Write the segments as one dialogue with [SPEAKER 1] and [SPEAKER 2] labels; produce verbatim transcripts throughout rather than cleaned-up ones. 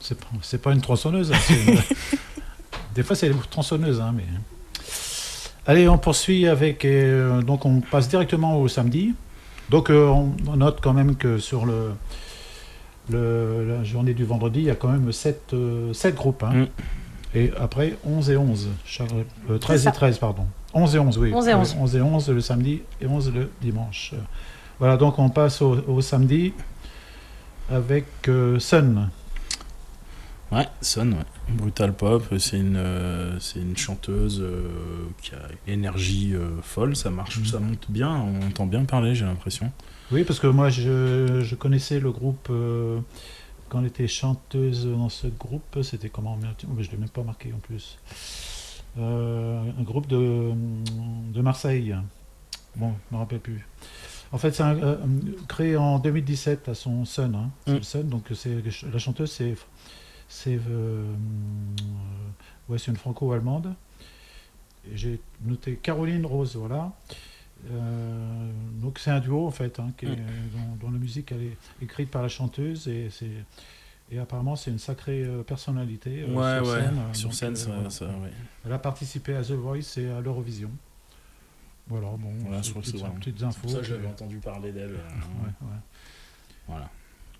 [SPEAKER 1] C'est pas, c'est pas une tronçonneuse. Hein, c'est une... Des fois, c'est une tronçonneuse. Hein, mais... Allez, on poursuit avec... Euh, donc, on passe directement au samedi. Donc, euh, on, on note quand même que sur le, le, la journée du vendredi, il y a quand même sept groupes. Hein. Mm. Et après, onze et onze. Euh, treize et treize, pardon. onze et onze, oui.
[SPEAKER 2] onze et onze.
[SPEAKER 1] Euh, onze et onze le samedi et onze le dimanche. Voilà, donc on passe au, au samedi avec euh, Sun.
[SPEAKER 3] Ouais, Sun, ouais. Brutal Pop, c'est une, euh, c'est une chanteuse euh, qui a une énergie euh, folle, ça marche, mmh. ça monte bien, on entend bien parler, j'ai l'impression.
[SPEAKER 1] Oui, parce que moi, je, je connaissais le groupe, euh, quand elle était chanteuse dans ce groupe, c'était comment? Je ne l'ai même pas marqué en plus. Euh, un groupe de, de Marseille. Bon, je ne me rappelle plus. En fait, c'est un, euh, créé en deux mille dix-sept à son Sun. Hein. C'est mmh. le Sun, donc c'est, la chanteuse, c'est... C'est, euh, ouais, c'est une franco-allemande. Et j'ai noté Caroline Rose, voilà. Euh, donc c'est un duo en fait, hein, qui est, dont, dont la musique elle est écrite par la chanteuse et, c'est, et apparemment c'est une sacrée euh, personnalité euh,
[SPEAKER 3] ouais,
[SPEAKER 1] sur
[SPEAKER 3] ouais.
[SPEAKER 1] scène.
[SPEAKER 3] Sur
[SPEAKER 1] donc,
[SPEAKER 3] scène,
[SPEAKER 1] euh,
[SPEAKER 3] ça,
[SPEAKER 1] voilà.
[SPEAKER 3] ça, ouais.
[SPEAKER 1] Elle a participé à The Voice et à l'Eurovision. Voilà, bon,
[SPEAKER 3] voilà,
[SPEAKER 1] c'est
[SPEAKER 3] je crois
[SPEAKER 1] petites,
[SPEAKER 3] que c'est
[SPEAKER 1] petites infos.
[SPEAKER 3] C'est pour ça que j'avais entendu parler d'elle.
[SPEAKER 1] ouais, ouais.
[SPEAKER 3] Voilà.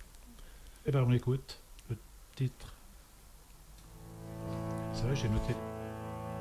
[SPEAKER 1] Et ben on écoute le titre. C'est vrai, j'ai noté.